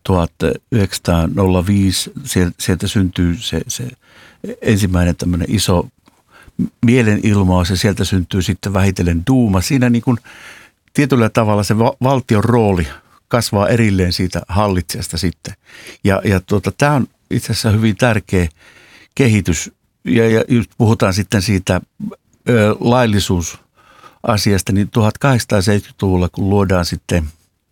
1905 sieltä syntyy se ensimmäinen tämmöinen iso mielenilmaus ja sieltä syntyy sitten vähitellen duuma. Siinä niin kuin tietyllä tavalla se valtion rooli kasvaa erilleen siitä hallitsijasta sitten. Ja tämä on itse asiassa hyvin tärkeä kehitys. Ja just puhutaan sitten siitä laillisuusasiasta, niin 1870-luvulla, kun luodaan sitten,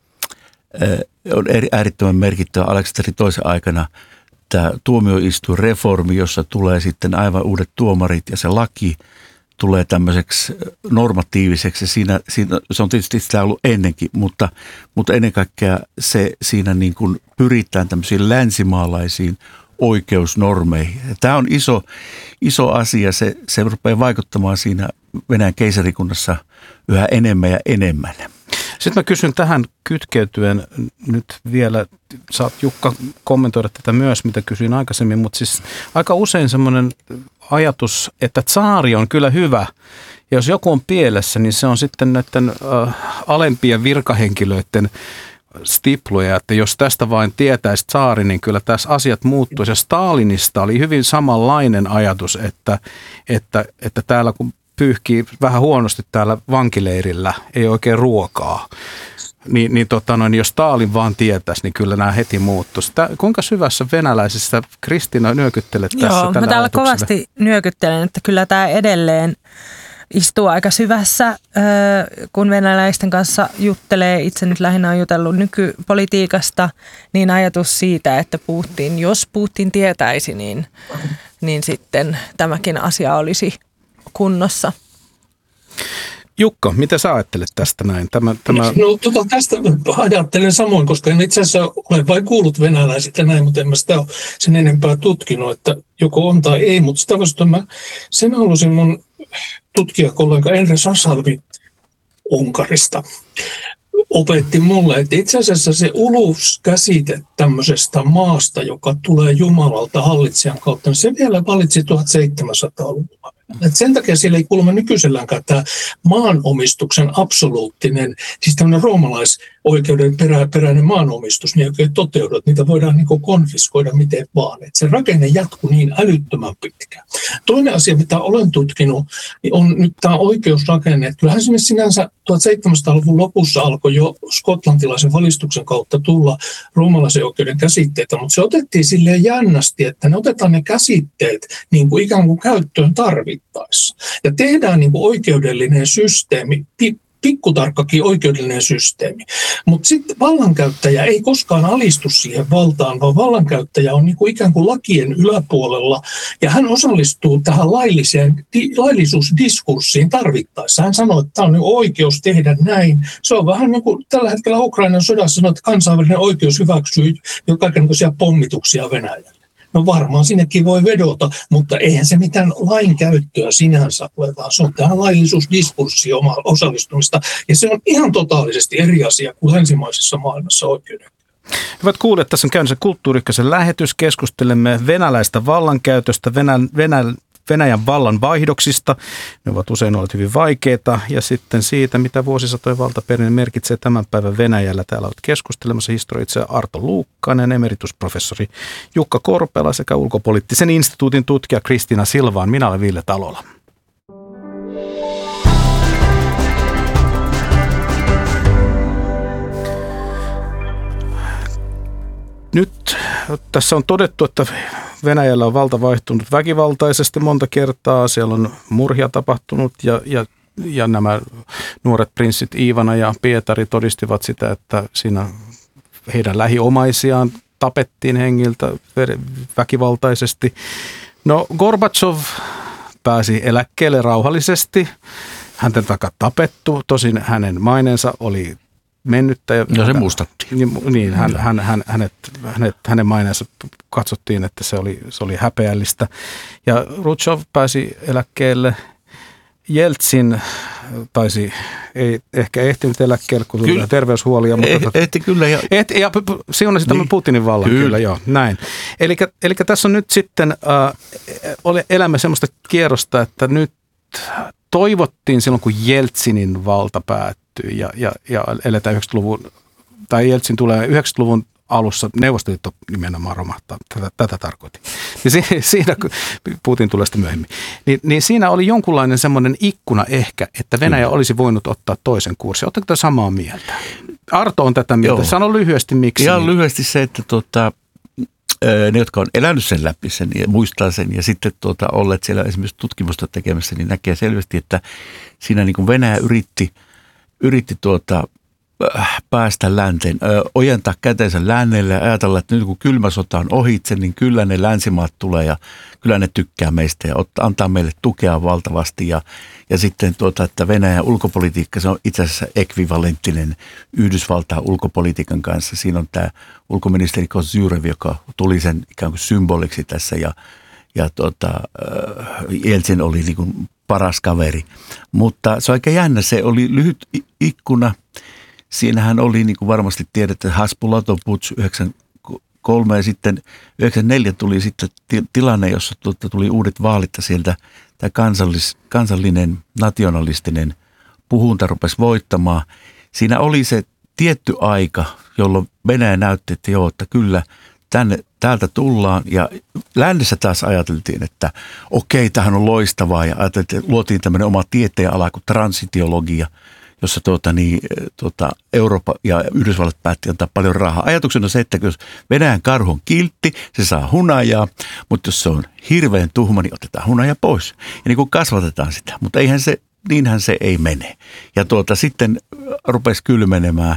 on äärettömän merkittävä Aleksanteri toisen aikana tämä tuomioistuinreformi, jossa tulee sitten aivan uudet tuomarit ja se laki tulee tämmöiseksi normatiiviseksi. Siinä, se on tietysti sitä ollut ennenkin, mutta ennen kaikkea siinä niin kuin pyritään tämmöisiin länsimaalaisiin oikeusnormeihin. Tämä on iso asia. Se rupeaa vaikuttamaan siinä Venäjän keisarikunnassa yhä enemmän ja enemmän. Sitten mä kysyn tähän kytkeytyen nyt vielä, saat Jukka kommentoida tätä myös, mitä kysyin aikaisemmin, mutta siis aika usein semmoinen ajatus, että tsaari on kyllä hyvä. Ja jos joku on pielessä, niin se on sitten näiden alempien virkahenkilöiden stipluja, että jos tästä vain tietäisi tsaari, niin kyllä tässä asiat muuttuisi. Ja Stalinista oli hyvin samanlainen ajatus, että täällä kun pyyhkii vähän huonosti täällä vankileirillä, ei oikein ruokaa, niin jos Stalin vaan tietäisi, niin kyllä nämä heti muuttuisi. Kuinka syvässä venäläisessä Kristiina nyökyttelet tässä tällä mä täällä ajatuksella? Kovasti nyökyttelen, että kyllä tämä edelleen istuu aika syvässä, kun venäläisten kanssa juttelee. Itse nyt lähinnä on jutellut nykypolitiikasta, niin ajatus siitä, että jos Putin tietäisi, niin sitten tämäkin asia olisi kunnossa. Jukka, mitä sä ajattelet tästä näin? Tästä ajattelen samoin, koska en itse asiassa ole vain kuullut venäläisiltä näin, mutta en mä sitä ole sen enempää tutkinut, että joko on tai ei, mutta sitä vasta sen halusin mun tutkijakollega Endre Sasalvi Unkarista opetti mulle, että itse asiassa se ulus-käsite tämmöisestä maasta, joka tulee Jumalalta hallitsijan kautta, niin se vielä valitsi 1700-luvulla. Et sen takia siellä ei kuulemma nykyiselläänkään tämä maanomistuksen absoluuttinen, siis tämmöinen roomalaisoikeuden peräinen maanomistus, niin ei toteudu, että niitä voidaan niin konfiskoida miten vaan. Et se rakenne jatkuu niin älyttömän pitkään. Toinen asia, mitä olen tutkinut, niin on nyt tämä oikeusrakenne. Et kyllähän sinänsä 1700-luvun lopussa alkoi jo skotlantilaisen valistuksen kautta tulla roomalaisen oikeuden käsitteitä, mutta se otettiin silleen jännästi, että ne otetaan ne käsitteet niin kuin ikään kuin käyttöön tarvittaessa. Ja tehdään niin kuin oikeudellinen systeemi, pikkutarkkakin oikeudellinen systeemi. Mutta sitten vallankäyttäjä ei koskaan alistu siihen valtaan, vaan vallankäyttäjä on niin kuin ikään kuin lakien yläpuolella ja hän osallistuu tähän laillisuusdiskurssiin tarvittaessa. Hän sanoo, että tämä on oikeus tehdä näin. Se on vähän niin kuin tällä hetkellä Ukrainan sodassa sanoo, että kansainvälinen oikeus hyväksyy jo kaikenlaisia pommituksia Venäjälle. No varmaan sinnekin voi vedota, mutta eihän se mitään lainkäyttöä sinänsä ole, vaan se on tähän laillisuusdiskurssiin oma osallistumista. Ja se on ihan totaalisesti eri asia kuin länsimaisessa maailmassa oikeuden. Hyvät kuulijat, tässä on käynnissä Kulttuuri Ykkösen lähetys. Keskustelemme venäläistä vallankäytöstä, Venäjän vallan vaihdoksista. Ne ovat usein olleet hyvin vaikeita. Ja sitten siitä, mitä vuosisatojen valtaperinne merkitsee tämän päivän Venäjällä. Täällä olet keskustelemassa historioitsija Arto Luukkanen, emeritusprofessori Jukka Korpela sekä ulkopoliittisen instituutin tutkija Kristiina Silvaan. Minä olen Ville Talola. Nyt tässä on todettu, että Venäjällä on valta vaihtunut väkivaltaisesti monta kertaa. Siellä on murhia tapahtunut ja nämä nuoret prinssit Iivana ja Pietari todistivat sitä, että siinä heidän lähiomaisiaan tapettiin hengiltä väkivaltaisesti. No Gorbačov pääsi eläkkeelle rauhallisesti. Häntä takaa tapettu, tosin hänen maineensa oli mennyttä. No se mustattiin. Niin, hänen maineensa katsottiin, että se oli häpeällistä. Ja Hrutšov pääsi eläkkeelle. Jeltsin ei ehkä ehtinyt eläkkeelle, kun tuli terveyshuolia. Mutta ehti kyllä. Ja siunasi tämän Putinin vallan, kyllä joo, näin. Eli tässä on nyt sitten elämä semmoista kierrosta, että nyt toivottiin silloin, kun Jeltsinin valta päättyi ja eletään 90-luvun, tai Jeltsin tulee 90-luvun alussa Neuvostoliitto nimenomaan romahtaa, tätä tarkoitin. Niin siinä, Putin tulee sitten myöhemmin, niin siinä oli jonkunlainen semmoinen ikkuna ehkä, että Venäjä olisi voinut ottaa toisen kurssin. Oletteko te samaa mieltä? Arto on tätä mieltä. Sano lyhyesti miksi. Ihan lyhyesti se, että ne, jotka on elänyt sen läpi sen ja muistaa sen ja sitten olleet siellä esimerkiksi tutkimusta tekemässä, niin näkee selvästi, että siinä niin kuin Venäjä yritti päästä länteen, ojentaa käteensä lännelle ja ajatella, että nyt kun kylmä sota on ohitse, niin kyllä ne länsimaat tulee ja kyllä ne tykkää meistä ja antaa meille tukea valtavasti. Ja sitten että Venäjän ulkopolitiikka, se on itse asiassa ekvivalenttinen Yhdysvaltain ulkopolitiikan kanssa. Siinä on tämä ulkoministeri Kozyrev, joka tuli sen ikään kuin symboliksi tässä ja Jeltsin oli niin kuin paras kaveri. Mutta se on aika jännä, se oli lyhyt ikkuna. Siinähän oli, niin kuin varmasti tiedätte, Hasbulatov-putsch 93 ja sitten 94 tuli sitten tilanne, jossa tuli uudet vaalit sieltä. Tämä kansallinen, nationalistinen puhunta rupesi voittamaan. Siinä oli se tietty aika, jolloin Venäjä näytti, että joo, että kyllä täältä tullaan. Ja lännessä taas ajateltiin, että okei, tämähän on loistavaa ja ajateltiin, että luotiin tämmöinen oma tieteenala kuin transitiologia, jossa Eurooppa ja Yhdysvallat päätti antaa paljon rahaa. Ajatuksena on se, että jos Venäjän karhu on kiltti, se saa hunajaa, mutta jos se on hirveän tuhma, niin otetaan hunaja pois. Ja niin kuin kasvatetaan sitä, mutta niinhän se ei mene. Ja sitten rupesi kylmenemään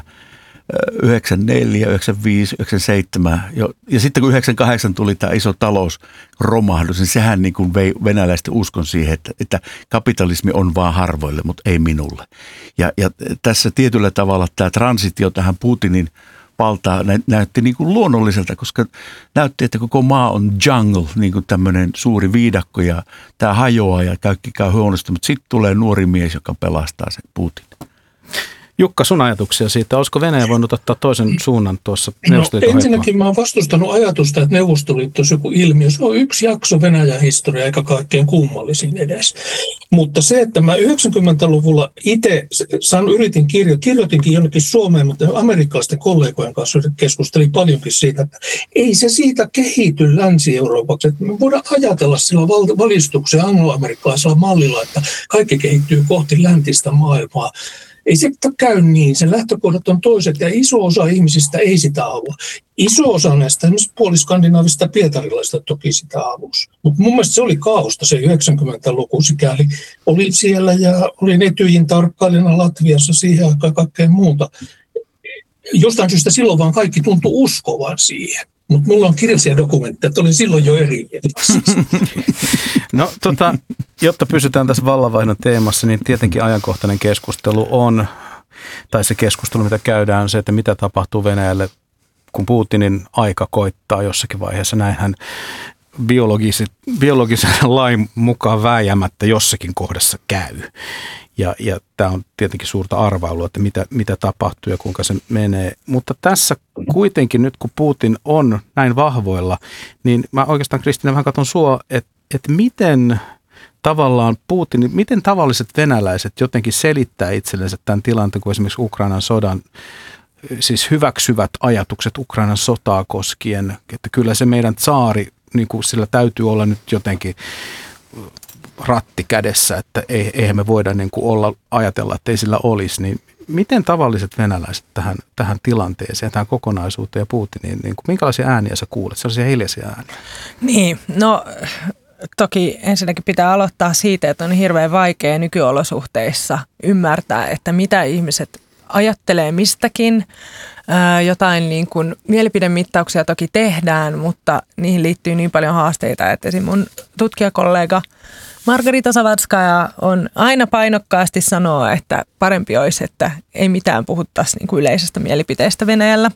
94, 95, 97 ja sitten kun 98 tuli tämä iso talousromahdus, niin sehän niin kuin vei venäläisten uskon siihen, että kapitalismi on vaan harvoille, mutta ei minulle. Ja tässä tietyllä tavalla tämä transitio tähän Putinin valtaan näytti niin kuin luonnolliselta, koska näytti, että koko maa on jungle, niin kuin tämmöinen suuri viidakko ja tämä hajoaa ja kaikki käy huonosti, mutta sitten tulee nuori mies, joka pelastaa sen Putin. Jukka, sun ajatuksia siitä. Olisiko Venäjä voinut ottaa toisen suunnan tuossa Neuvostoliiton ensinnäkin mä oon vastustanut ajatusta, että Neuvostoliitto olisi joku ilmiö. Se on yksi jakso Venäjän historiaa, eikä kaikkein kummallisin edes. Mutta se, että mä 90-luvulla itse kirjoitinkin jonnekin Suomeen, mutta amerikkalaisten kollegojen kanssa keskustelin paljonkin siitä, että ei se siitä kehity Länsi-Euroopaksi. Että me voidaan ajatella sillä valistuksen angloamerikkalaisella mallilla, että kaikki kehittyy kohti läntistä maailmaa. Ei se käy niin. Sen lähtökohdat on toiset ja iso osa ihmisistä ei sitä halua. Iso osa näistä esimerkiksi puoliskandinaavista pietarilaista toki sitä halusi. Mutta mun mielestä se oli kaaosta se 90-luku sikäli. Oli siellä ja olin Etyjin tarkkailijana Latviassa siihen aikaan kaikkea muuta. Jostain syystä silloin vaan kaikki tuntui uskovan siihen. Mutta mulla on kirjallisia dokumentteja, että olin silloin jo eri No jotta pysytään tässä vallanvaihdon teemassa, niin tietenkin ajankohtainen keskustelu on, tai se keskustelu, mitä käydään, on se, että mitä tapahtuu Venäjälle, kun Putinin aika koittaa jossakin vaiheessa. Näinhän biologisen lain mukaan vääjäämättä jossakin kohdassa käy. Ja tämä on tietenkin suurta arvailua, että mitä tapahtuu ja kuinka se menee. Mutta tässä kuitenkin nyt, kun Putin on näin vahvoilla, niin mä oikeastaan, Kristiina, vähän katson sua, että miten tavallaan miten tavalliset venäläiset jotenkin selittää itsellensä tämän tilanteen, kun esimerkiksi Ukrainan sodan, siis hyväksyvät ajatukset Ukrainan sotaa koskien, että kyllä se meidän tsaari, niin kuin sillä täytyy olla nyt jotenkin ratti kädessä, että eihän me voida niin kuin ajatella, että ei sillä olisi, niin miten tavalliset venäläiset tähän tilanteeseen, tähän kokonaisuuteen ja Putiniin, niin kuin, minkälaisia ääniä sä kuulet, sellaisia hiljaisia ääniä? Niin, no toki ensinnäkin pitää aloittaa siitä, että on hirveän vaikea nykyolosuhteissa ymmärtää, että mitä ihmiset ajattelee mistäkin. Jotain niin kuin mielipidemittauksia toki tehdään, mutta niihin liittyy niin paljon haasteita, että esim. Mun tutkijakollega Margarita Savarskaja on aina painokkaasti sanoa, että parempi olisi, että ei mitään puhuttaisi niin kuin yleisestä mielipiteestä Venäjällä.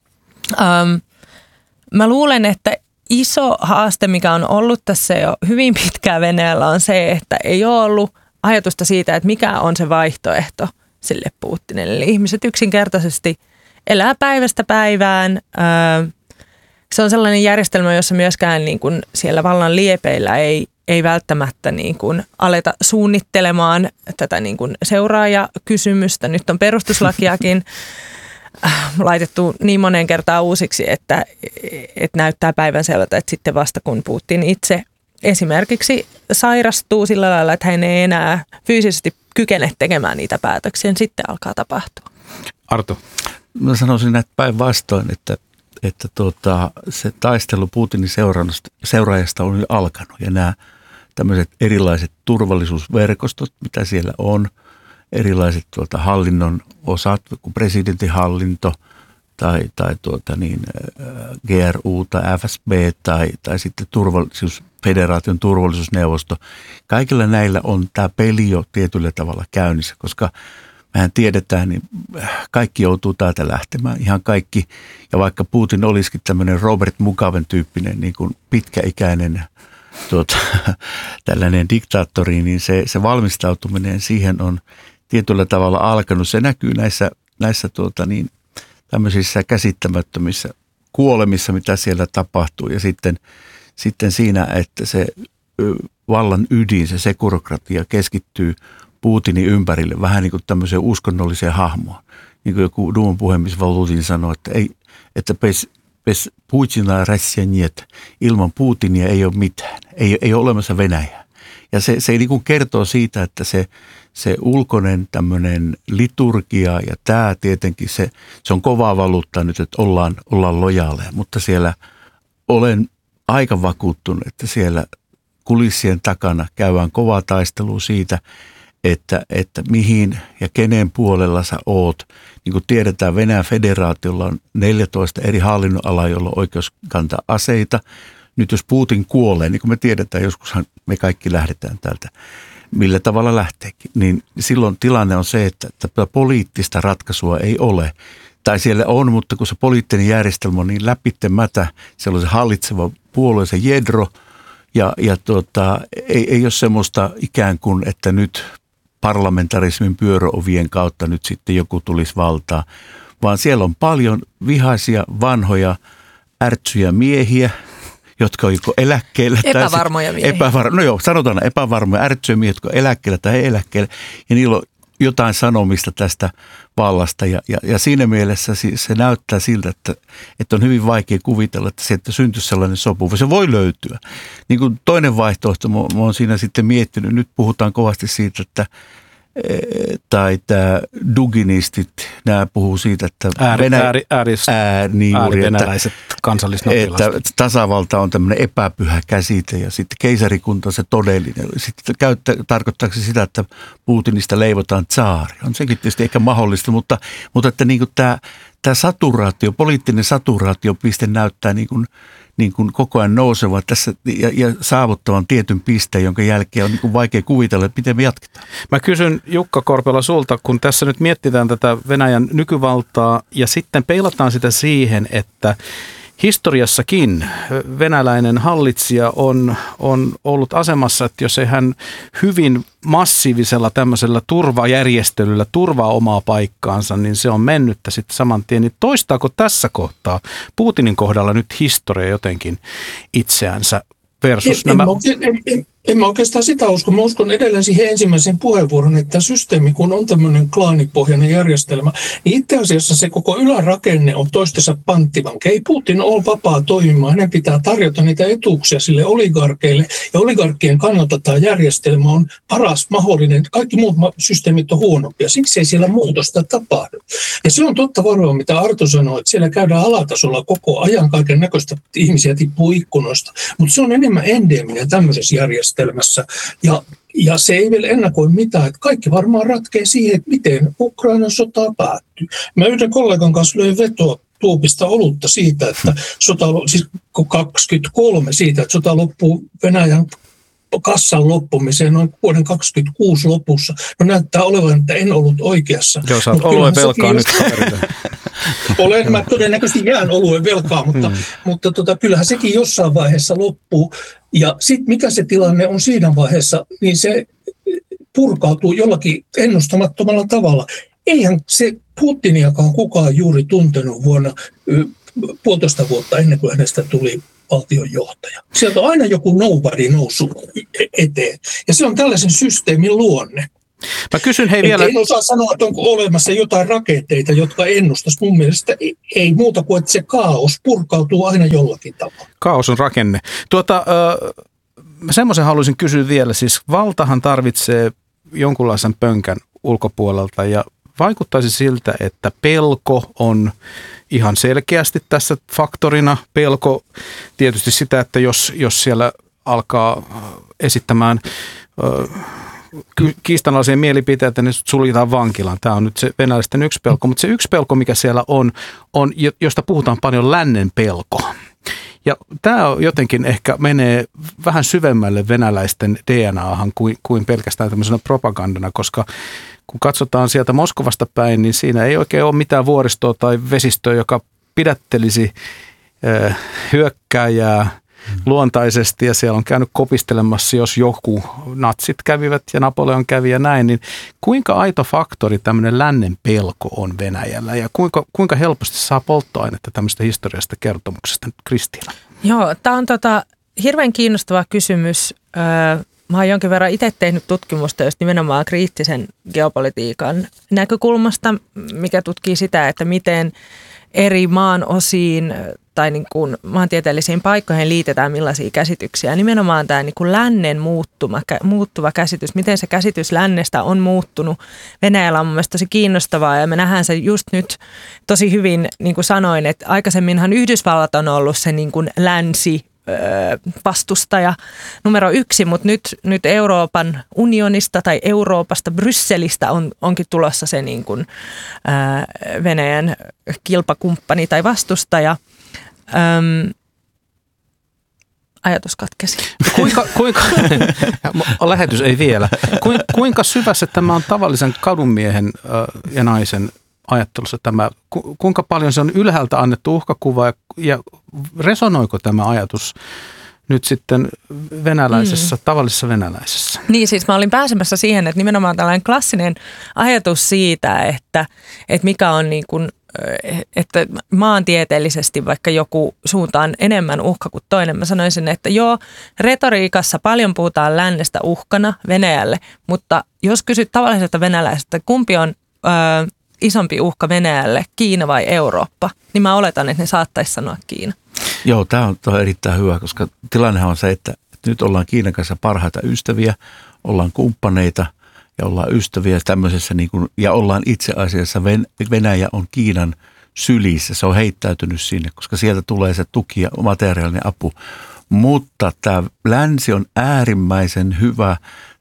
Mä luulen, että iso haaste, mikä on ollut tässä jo hyvin pitkään Venäjällä, on se, että ei ole ollut ajatusta siitä, että mikä on se vaihtoehto sille Putinille. Eli ihmiset yksinkertaisesti elää päivästä päivään. Se on sellainen järjestelmä, jossa myöskään niin kuin siellä vallan liepeillä ei välttämättä niin kuin aleta suunnittelemaan tätä niin kuin seuraajakysymystä. Nyt on perustuslakiakin laitettu niin moneen kertaan uusiksi, että näyttää päivänselvältä, että sitten vasta kun Putin itse esimerkiksi sairastuu sillä lailla, että hän ei enää fyysisesti kykene tekemään niitä päätöksiä, niin sitten alkaa tapahtua. Arto? Mä sanoisin, että päinvastoin, että se taistelu Putinin seuraajasta on jo alkanut ja nämä tämmöiset erilaiset turvallisuusverkostot, mitä siellä on, erilaiset hallinnon osat, kuin presidentinhallinto tai GRU tai FSB tai sitten federaation turvallisuusneuvosto. Kaikilla näillä on tämä peli jo tietyllä tavalla käynnissä, koska mehän tiedetään, niin kaikki joutuu täältä lähtemään, ihan kaikki. Ja vaikka Putin olisikin tämmöinen Robert Mugaben tyyppinen niin kuin pitkäikäinen tällainen diktaattori, niin se valmistautuminen siihen on tietyllä tavalla alkanut. Se näkyy näissä tämmöisissä käsittämättömissä kuolemissa, mitä siellä tapahtuu. Ja sitten siinä, että se vallan ydin, se sekurokratia keskittyy Putinin ympärille vähän niin kuin tämmöiseen uskonnolliseen hahmoon. Niin kuin joku Duuman puhemies Valutin sanoi, että bez Putina Russia niet, ilman Putinia ei ole mitään, ei ole olemassa Venäjää. Ja se niin kuin kertoo siitä, että se ulkoinen tämmöinen liturgia ja tämä tietenkin se on kovaa valuuttaa nyt, että ollaan lojaaleja, mutta siellä olen aika vakuuttunut, että siellä kulissien takana käydään kovaa taistelua siitä, että mihin ja kenen puolella sä oot. Niin kuin tiedetään, Venäjän federaatiolla on 14 eri hallinnonalaa, joilla on oikeus kantaa aseita. Nyt jos Putin kuolee, niin kuin me tiedetään, joskushan me kaikki lähdetään täältä, millä tavalla lähteekin, niin silloin tilanne on se, että poliittista ratkaisua ei ole. Tai siellä on, mutta kun se poliittinen järjestelmä on niin läpittemätä, siellä on se hallitseva puolue, se jedro, ja ei ole semmoista ikään kuin, että nyt parlamentarismin pyöröovien kautta nyt sitten joku tulisi valtaa, vaan siellä on paljon vihaisia, vanhoja, ärtsyjä miehiä, jotka on joko eläkkeellä. Epävarmoja miehiä. Sanotaan epävarmoja, ärtsyjä miehiä, jotka on eläkkeellä tai ei eläkkeellä, ja niillä on jotain sanomista tästä vallasta. Ja siinä mielessä se näyttää siltä, että on hyvin vaikea kuvitella, että sieltä syntyisi sellainen sopu. Se voi löytyä. Niin kuin toinen vaihtoehto, mä oon siinä sitten miettinyt, nyt puhutaan kovasti siitä, että tämä duginistit, nämä puhuu siitä, että äärivenäläiset kansallisnopilastot. Että tasavalta on tämmöinen epäpyhä käsite ja sitten keisarikunta on se todellinen. Sitten tarkoittaako se sitä, että Putinista leivotaan tsaari? On sekin tietysti ehkä mahdollista, mutta että niin kuin tämä saturaatio, poliittinen saturaatiopiste näyttää niin kuin koko ajan nouseva tässä ja saavuttavan tietyn pisteen, jonka jälkeen on niin kuin vaikea kuvitella, että miten me jatketaan. Mä kysyn Jukka Korpela sulta, kun tässä nyt mietitään tätä Venäjän nykyvaltaa ja sitten peilataan sitä siihen, että historiassakin venäläinen hallitsija on ollut asemassa, että jos ei hän hyvin massiivisella tämmöisellä turvajärjestelyllä turvaa omaa paikkaansa, niin se on mennyttä sitten saman tien. Niin toistaako tässä kohtaa Putinin kohdalla nyt historia jotenkin itseänsä versus nämä? En mä oikeastaan sitä usko. Mä uskon edelleen siihen ensimmäiseen puheenvuoron, että tämä systeemi, kun on tämmöinen klaanipohjainen järjestelmä, niin itse asiassa se koko ylärakenne on toistensa panttivanki. Ei Putin ole vapaa toimimaan. Hänen pitää tarjota niitä etuuksia sille oligarkeille. Ja oligarkkien kannalta tämä järjestelmä on paras mahdollinen. Kaikki muut systeemit on huonompia. Siksi ei siellä muutosta tapahdu. Ja se on totta varmaan, mitä Arto sanoi, että siellä käydään alatasolla koko ajan. Kaiken näköistä ihmisiä tippuu ikkunoista. Mutta se on enemmän endeeminen tämmöisessä järjestelmässä. Ja se ei vielä ennakoi mitään, että kaikki varmaan ratkee siihen, että miten Ukrainan sota päättyy. Mä yhden kollegan kanssa löin vetoa tuopista olutta siitä, että siis 23 siitä, että sota loppuu Venäjän kassan loppumiseen noin vuoden 2026 lopussa. No näyttää olevan, että en ollut oikeassa. Joo, sä oot oluen velkaa nyt. Olen, mä todennäköisesti jään oluen velkaa, mutta kyllähän sekin jossain vaiheessa loppuu. Ja sitten mikä se tilanne on siinä vaiheessa, niin se purkautuu jollakin ennustamattomalla tavalla. Eihän se Putiniakaan kukaan juuri tuntenut vuonna 1,5 vuotta ennen kuin hänestä tuli valtionjohtaja. Sieltä on aina joku nobody noussut eteen. Ja se on tällaisen systeemin luonne. Mä kysyn vielä. En osaa sanoa, että onko olemassa jotain rakenteita, jotka ennustaisi. Mun mielestä ei muuta kuin, että se kaos purkautuu aina jollakin tavalla. Kaos on rakenne. Semmoisen haluaisin kysyä vielä. Siis valtahan tarvitsee jonkunlaisen pönkän ulkopuolelta ja vaikuttaisi siltä, että pelko on ihan selkeästi tässä faktorina. Pelko tietysti sitä, että jos siellä alkaa esittämään kiistanalaisia mielipiteitä, niin suljetaan vankilaan. Tämä on nyt se venäläisten yksi pelko, mutta se yksi pelko, mikä siellä on josta puhutaan paljon, lännen pelko. Ja tämä jotenkin ehkä menee vähän syvemmälle venäläisten DNAhan kuin pelkästään tämmöisenä propagandana, koska kun katsotaan sieltä Moskovasta päin, niin siinä ei oikein ole mitään vuoristoa tai vesistöä, joka pidättelisi hyökkääjää luontaisesti, ja siellä on käynyt kopistelemassa, jos joku, natsit kävivät ja Napoleon kävi ja näin, niin kuinka aito faktori tämmöinen lännen pelko on Venäjällä ja kuinka helposti saa polttoainetta tämmöistä historiasta kertomuksesta, Kristiina? Joo, tämä on hirveän kiinnostava kysymys. Mä oon jonkin verran itse tehnyt tutkimusta just nimenomaan kriittisen geopolitiikan näkökulmasta, mikä tutkii sitä, että miten eri maan osiin tai niin kuin maantieteellisiin paikkoihin liitetään millaisia käsityksiä. Nimenomaan tämä niin kuin lännen muuttuva käsitys, miten se käsitys lännestä on muuttunut. Venäjällä on mun mielestä tosi kiinnostavaa ja me nähdään se just nyt tosi hyvin, niin kuin sanoin, että aikaisemminhan Yhdysvallat on ollut se niin kuin länsi vastustaja numero 1, mutta nyt Euroopan unionista tai Euroopasta, Brysselistä onkin tulossa se niin kuin, Venäjän kilpakumppani tai vastustaja. Ajatus katkesi. Kuinka lähetys ei vielä. Kuinka syvässä tämä on tavallisen kadunmiehen ja naisen ajattelussa tämä, kuinka paljon se on ylhäältä annettu uhkakuva ja resonoiko tämä ajatus nyt sitten tavallisessa venäläisessä? Niin siis mä olin pääsemässä siihen, että nimenomaan tällainen klassinen ajatus siitä, että mikä on niin kuin, että maantieteellisesti vaikka joku suuntaan enemmän uhka kuin toinen. Mä sanoisin, että joo, retoriikassa paljon puhutaan lännestä uhkana Venäjälle, mutta jos kysyt tavalliselta venäläiseltä, kumpi on isompi uhka Venäjälle, Kiina vai Eurooppa, niin mä oletan, että ne saattaisi sanoa Kiina. Joo, tämä on erittäin hyvä, koska tilannehan on se, että nyt ollaan Kiinan kanssa parhaita ystäviä, ollaan kumppaneita ja ollaan ystäviä tämmöisessä, niin kuin, ja ollaan itse asiassa, Venäjä on Kiinan sylissä, se on heittäytynyt sinne, koska sieltä tulee se tuki ja materiaalinen apu. Mutta tämä länsi on äärimmäisen hyvä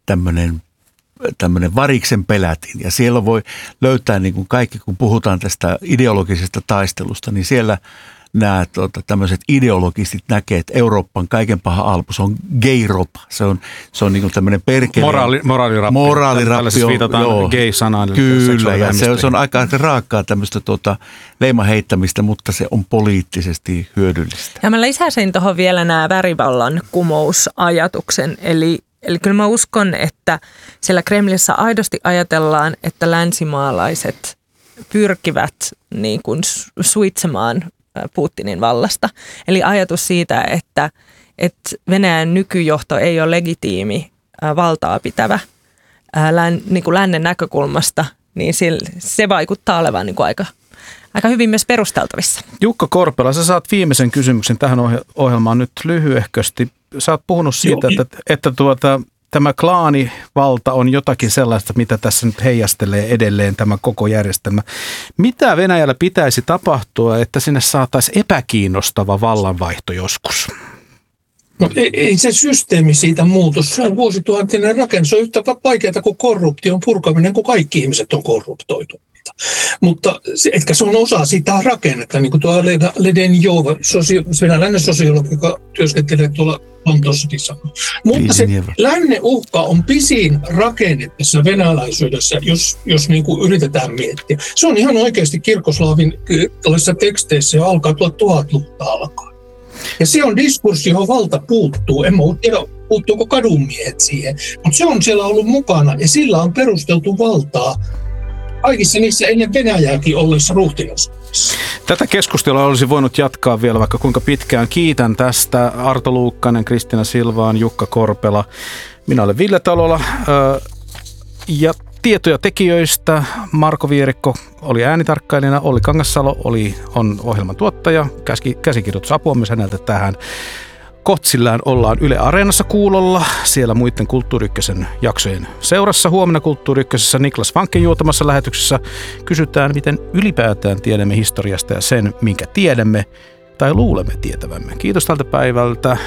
tämmöinen variksen pelätin, ja siellä voi löytää niin kuin kaikki, kun puhutaan tästä ideologisesta taistelusta, niin siellä nämä tämmöiset ideologistit näkee, että Euroopan kaiken paha alpu, se on gay-ropa, se on niin kuin tämmöinen perkeleen. Moraalirappi. Viitataan gay-sanaan. Kyllä, ja se on aika raakkaa tämmöistä leiman heittämistä, mutta se on poliittisesti hyödyllistä. Ja mä lisäsin tuohon vielä nämä värivallan kumousajatuksen, Eli kyllä mä uskon, että siellä Kremlissä aidosti ajatellaan, että länsimaalaiset pyrkivät niin kuin suitsemaan Putinin vallasta. Eli ajatus siitä, että Venäjän nykyjohto ei ole legitiimi valtaa pitävä niin kuin lännen näkökulmasta, niin se vaikuttaa olevan niin kuin aika hyvin myös perusteltavissa. Jukka Korpela, sä saat viimeisen kysymyksen tähän ohjelmaan nyt lyhyehkösti. Sä oot puhunut siitä, että tämä klaanivalta on jotakin sellaista, mitä tässä nyt heijastelee edelleen tämä koko järjestelmä. Mitä Venäjällä pitäisi tapahtua, että sinne saataisiin epäkiinnostava vallanvaihto joskus? No ei se systeemi siitä muutu. Se on vuosituhantinen rakenne. Se on yhtä vaikeaa kuin korruption purkaminen, kun kaikki ihmiset on korruptoituneita. Mutta se on osa sitä rakennetta, niin kuin tuo Ledenjova, venäläinen sosiologi, joka työskentelee tuolla Lontoossakin sanoo. Mutta se lännen uhka on pisin rakenne tässä venäläisyydessä, jos niin kuin yritetään miettiä. Se on ihan oikeasti Kirkoslaavin tällaisissa teksteissä jo alkaa 1000-luvulta alkaa. Ja se on diskurssi, johon valta puuttuu. En mä tiedä, puuttuuko kadunmiehet siihen, mutta se on siellä ollut mukana ja sillä on perusteltu valtaa kaikissa niissä ennen Venäjääkin ollessa ruhtinaskunnissa. Tätä keskustelua olisi voinut jatkaa vielä vaikka kuinka pitkään. Kiitän tästä Arto Luukkanen, Kristiina Silvaan, Jukka Korpela. Minä olen Ville Talola ja Tietoja tekijöistä. Marko Vierikko oli äänitarkkailijana, Olli Kangassalo on ohjelman tuottaja, käsikirjoitusapua myös häneltä tähän. Kotsillään ollaan Yle Areenassa kuulolla, siellä muiden Kulttuuri Ykkösen jaksojen seurassa. Huomenna Kulttuuri Ykkösessä Niklas Fanken juotamassa lähetyksessä kysytään, miten ylipäätään tiedämme historiasta ja sen, minkä tiedämme tai luulemme tietävämme. Kiitos tältä päivältä.